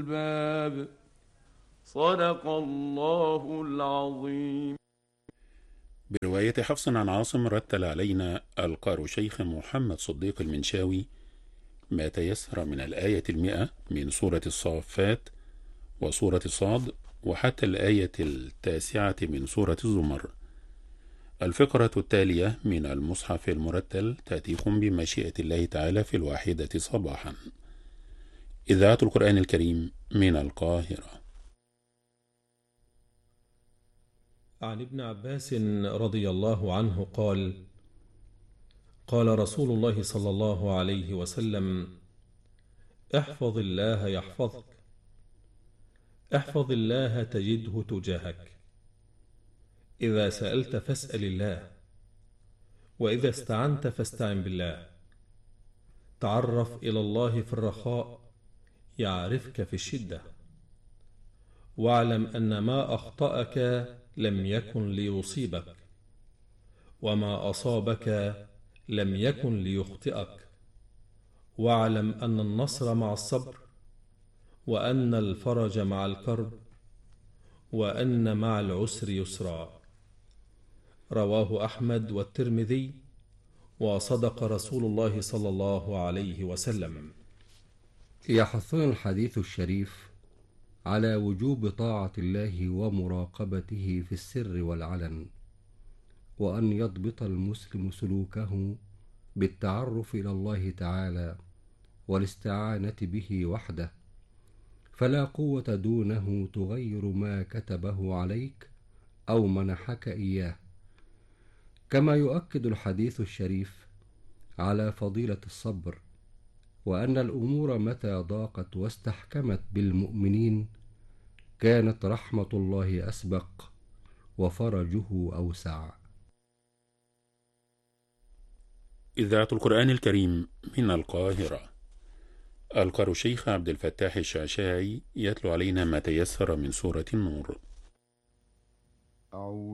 الباب. صدق الله العظيم. برواية حفص عن عاصم رتل علينا القارئ شيخ محمد صديق المنشاوي ما تيسر من الآية 100 من سورة الصافات وسورة صاد وحتى الآية 9 من سورة الزمر. الفقرة التالية من المصحف المرتل تأتيكم بمشيئة الله تعالى في 1 صباحا. إذاعة القرآن الكريم من القاهرة. عن ابن عباس رضي الله عنه قال: قال رسول الله صلى الله عليه وسلم: احفظ الله يحفظك، احفظ الله تجده تجاهك، إذا سألت فاسأل الله، وإذا استعنت فاستعن بالله، تعرف إلى الله في الرخاء يعرفك في الشدة، واعلم أن ما أخطأك لم يكن ليصيبك، وما أصابك لم يكن ليخطئك، واعلم أن النصر مع الصبر، وأن الفرج مع الكرب، وأن مع العسر يسرا. رواه أحمد والترمذي، وصدق رسول الله صلى الله عليه وسلم. يحثنا الحديث الشريف على وجوب طاعة الله ومراقبته في السر والعلن، وأن يضبط المسلم سلوكه بالتعرف إلى الله تعالى والاستعانة به وحده، فلا قوة دونه تغير ما كتبه عليك أو منحك إياه. كما يؤكد الحديث الشريف على فضيلة الصبر، وأن الأمور متى ضاقت واستحكمت بالمؤمنين كانت رحمة الله أسبق وفرجه أوسع. إذاعة القرآن الكريم من القاهرة. القارئ الشيخ عبد الفتاح الشعشاعي يتلو علينا ما تيسر من سورة النور.